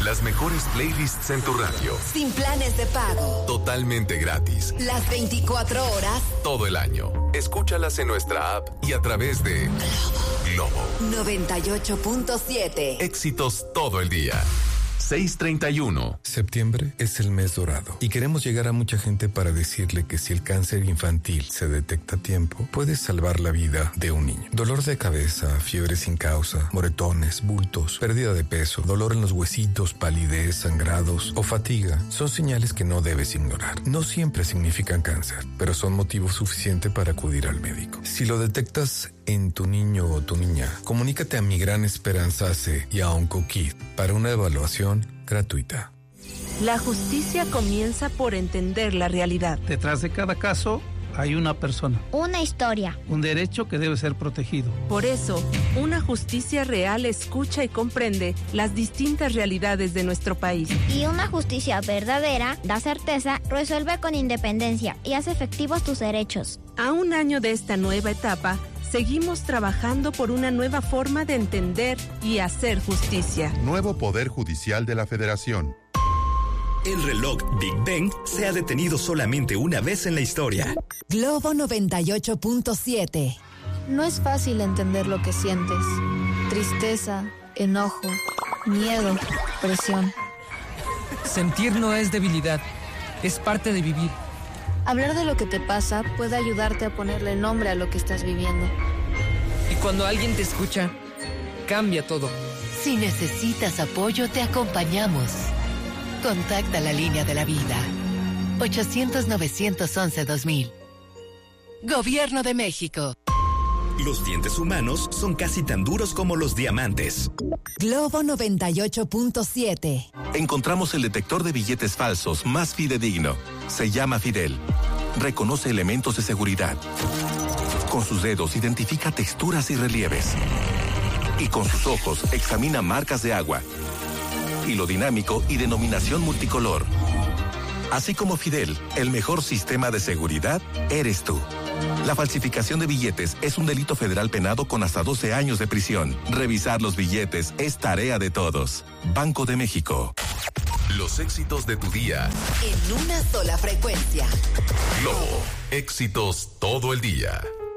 Las mejores playlists en tu radio. Sin planes de pago. Totalmente gratis. Las 24 horas. Todo el año. Escúchalas en nuestra app y a través de Globo 98.7. Éxitos todo el día. 6:31. Septiembre es el mes dorado y queremos llegar a mucha gente para decirle que si el cáncer infantil se detecta a tiempo, puede salvar la vida de un niño. Dolor de cabeza, fiebre sin causa, moretones, bultos, pérdida de peso, dolor en los huesitos, palidez, sangrados o fatiga son señales que no debes ignorar. No siempre significan cáncer, pero son motivo suficiente para acudir al médico. Si lo detectas en tu niño o tu niña, comunícate a Mi Gran Esperanza AC y a OncoKid para una evaluación gratuita. La justicia comienza por entender la realidad. Detrás de cada caso hay una persona. Una historia. Un derecho que debe ser protegido. Por eso, una justicia real escucha y comprende las distintas realidades de nuestro país. Y una justicia verdadera da certeza, resuelve con independencia y hace efectivos tus derechos. A un año de esta nueva etapa, seguimos trabajando por una nueva forma de entender y hacer justicia. Nuevo Poder Judicial de la Federación. El reloj Big Ben se ha detenido solamente una vez en la historia. Globo 98.7. No es fácil entender lo que sientes. Tristeza, enojo, miedo, presión. Sentir no es debilidad, es parte de vivir. Hablar de lo que te pasa puede ayudarte a ponerle nombre a lo que estás viviendo. Y cuando alguien te escucha, cambia todo. Si necesitas apoyo, te acompañamos. Contacta la línea de la vida. 800-911-2000. Gobierno de México. Los dientes humanos son casi tan duros como los diamantes. Globo 98.7. Encontramos el detector de billetes falsos más fidedigno. Se llama Fidel. Reconoce elementos de seguridad. Con sus dedos identifica texturas y relieves. Y con sus ojos examina marcas de agua. Hilo dinámico y denominación multicolor. Así como Fidel, el mejor sistema de seguridad eres tú. La falsificación de billetes es un delito federal penado con hasta 12 años de prisión. Revisar los billetes es tarea de todos. Banco de México. Los éxitos de tu día. En una sola frecuencia. Globo. Éxitos todo el día.